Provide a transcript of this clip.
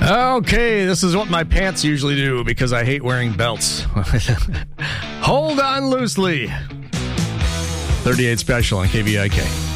Okay, this is what my pants usually do because I hate wearing belts. Hold on loosely. 38 special on KVIK.